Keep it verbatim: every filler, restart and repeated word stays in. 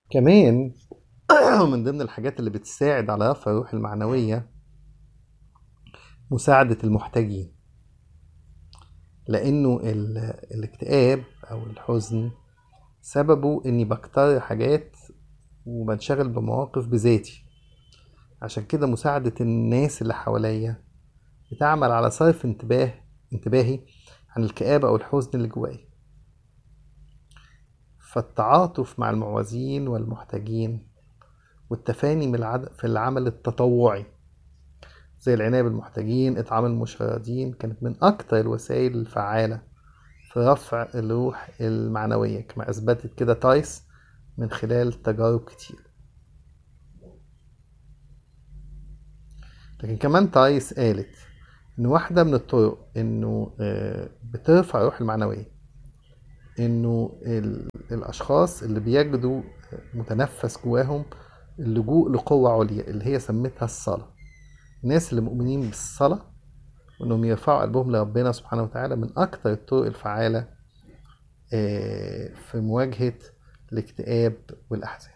كمان من ضمن الحاجات اللي بتساعد على رفع الروح المعنوية مساعدة المحتاجين، لأنه ال- الاكتئاب أو الحزن سببه إني بكتر حاجات وبنشغل بمواقف بذاتي. عشان كده مساعدة الناس اللي حواليا بتعمل على صرف انتباه انتباهي عن الكآبة أو الحزن اللي جواي. فالتعاطف مع المعوزين والمحتاجين والتفاني من العد... في العمل التطوعي زي العناية بالمحتاجين، إطعام المشردين، كانت من أكتر الوسائل الفعالة في رفع الروح المعنوية، كما أثبتت كده تايس من خلال تجارب كتير. لكن كمان تايس قالت إن واحدة من الطرق إنه آه، بترفع الروح المعنوية إنه ال- الأشخاص اللي بيجدوا متنفس جواهم اللجوء لقوة عليا اللي هي سمتها الصلاة. الناس اللي مؤمنين بالصلاة وإنهم يرفعوا قلبهم لربنا سبحانه وتعالى من أكتر الطرق الفعالة آه، في مواجهة الاكتئاب والأحزان.